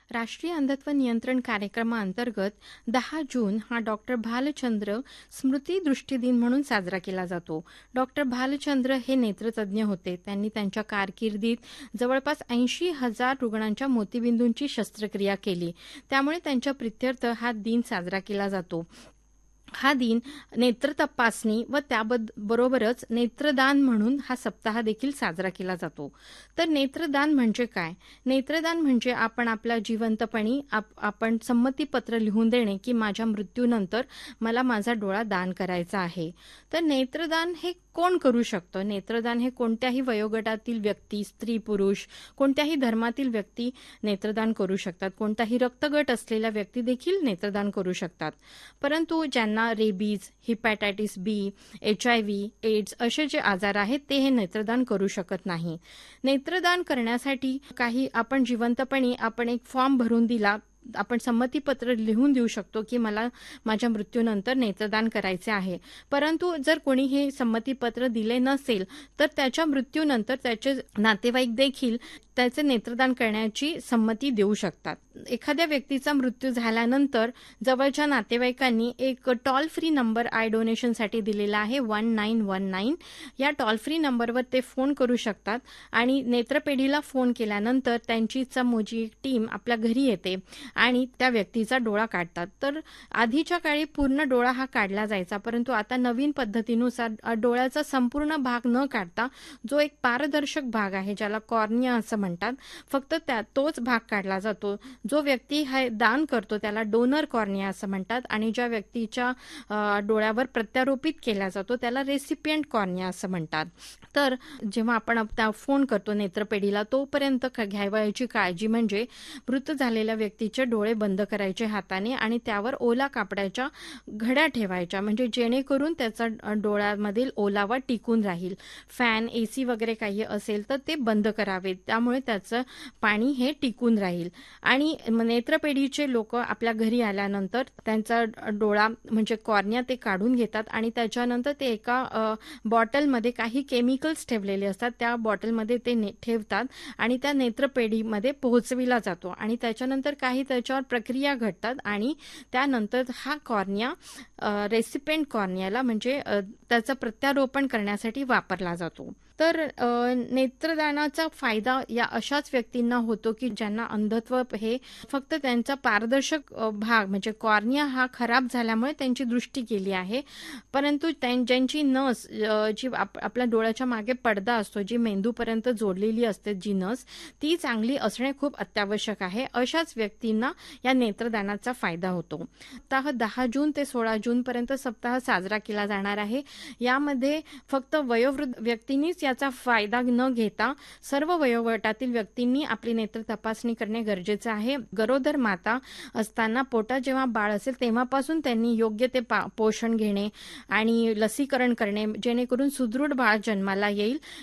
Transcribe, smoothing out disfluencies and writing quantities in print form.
राष्ट्रीय अंधत्व नियंत्रण कार्यक्रमाअंतर्गत 10 जून हा डॉक्टर भालचंद्र स्मृती दृष्टी दिन म्हणून साजरा केला जातो. डॉक्टर भालचंद्र हे नेत्रतज्ञ होते. त्यांनी त्यांच्या कारकिर्दीत जवळपास 80,000 रुग्णांच्या मोतीबिंदूंची शस्त्रक्रिया केली. त्यामुळे त्यांच्या प्रित्यर्थ हा दिन साजरा केला जातो. हा दिन नेत्र तपासणी व त्याबरोबरच नेत्रदान म्हणून हा सप्ताह देखील साजरा केला जातो. तर नेत्रदान म्हणजे काय? नेत्रदान म्हणजे आपण आपल्या जिवंतपणी आपण संमतीपत्र लिहून देणे की माझ्या मृत्यूनंतर मला माझा डोळा दान करायचा आहे. तर नेत्रदान हे कोण करू शकतं? नेत्रदान हे कोणत्याही वयोगटातील व्यक्ती, स्त्री पुरुष, कोणत्याही धर्मातील व्यक्ती नेत्रदान करू शकतात. कोणताही रक्तगट असलेल्या व्यक्ती देखील नेत्रदान करू शकतात. परंतु ज्यांना रेबीज, हिपॅटायटिस बी, HIV, एड्स असे जे आजार आहेत ते हे नेत्रदान करू शकत नाही. नेत्रदान करण्यासाठी आपण जिवंतपणी आपण एक फॉर्म भरून दिला, आपण संमतीपत्र लिहून देऊ शकतो की मला माझ्या मृत्यूनंतर नेत्रदान करायचे आहे. परंतु जर कोणी हे संमतीपत्र दिले नसेल तर त्याच्या मृत्यूनंतर त्याचे नातेवाईक देखील त्याचे नेत्रदान करण्याची संमती देऊ शकतात. एखाद्या व्यक्तीचा मृत्यू झाल्यानंतर जवळच्या नातेवाईकांनी एक टोल फ्री नंबर आय डोनेशनसाठी दिलेला आहे 1919. या टोल फ्री नंबरवर ते फोन करू शकतात आणि नेत्रपेढीला फोन केल्यानंतर त्यांची चमोची टीम आपल्या घरी येते आणि त्या व्यक्तीचा डोळा काढतात. तर आधीच्या काळी पूर्ण डोळा हा काढला जायचा, परंतु आता नवीन पद्धतीनुसार डोळ्याचा संपूर्ण भाग न काढता जो एक पारदर्शक भाग आहे ज्याला कॉर्निया असं म्हणतात, फक्त तोच भाग काढला जातो. जो व्यक्ती हे दान करतो त्याला डोनर कॉर्निया असं म्हणतात आणि ज्या व्यक्तीच्या डोळ्यावर प्रत्यारोपित केला जातो त्याला रेसिपियंट कॉर्निया असं म्हणतात. तर जेव्हा आपण फोन करतो नेत्रपेढीला तोपर्यंत घ्यावयाची काळजी म्हणजे मृत झालेल्या व्यक्तीचे डोळे बंद करायचे हाताने आणि त्यावर ओला कापडाच्या घड्या ठेवायच्या, म्हणजे जेणेकरून त्याचा डोळ्यामधील ओलावा टिकून राहील. फॅन, AC वगैरे काही असेल तर ते बंद करावेत, त्यामुळे त्याचं पाणी हे टिकून राहील. आणि नेत्रपेढीचे लोक आपल्या घरी आल्यानंतर त्यांचा डोळा म्हणजे कॉर्निया ते काढून घेतात आणि त्याच्यानंतर ते एका बॉटलमध्ये काही केमिकल्स ठेवलेले असतात, त्या बॉटलमध्ये ते ठेवतात आणि त्या नेत्रपेढीमध्ये पोहोचविला जातो आणि त्याच्यानंतर काही त्याच्यावर प्रक्रिया घडतात आणि त्यानंतर हा कॉर्निया रेसिपियंट कॉर्नियाला म्हणजे त्याचं प्रत्यारोपण करण्यासाठी वापरला जातो. तर नेत्रदानाचा फायदा या अशाच व्यक्तींना होतो की ज्यांना अंधत्व हे फक्त त्यांचा पारदर्शक भाग म्हणजे कॉर्निया हा खराब झाल्यामुळे त्यांची दृष्टी गेली आहे, परंतु ज्यांची नस जी आपल्या डोळ्याच्या मागे पडदा असतो, जी मेंदूपर्यंत जोडलेली असते जी नस, ती चांगली असणे खूप अत्यावश्यक आहे. अशाच व्यक्तींना या नेत्रदानाचा फायदा होतो. सप्ताह 10 जून ते 16 जून पर्यंत सप्ताह साजरा केला जाणार आहे. यामध्ये फक्त वयोवृद्ध व्यक्तींनीच याचा फायदा न घेता सर्व वयोगटातील व्यक्तींनी आपली नेत्र तपासणी करणे गरजेचे आहे. गरोदर माता असताना पोटात जेव्हा बाळ असेल तेव्हापासून त्यांनी योग्य ते पोषण घेणे आणि लसीकरण करणे जेणेकरून सुदृढ बाळ जन्माला येईल.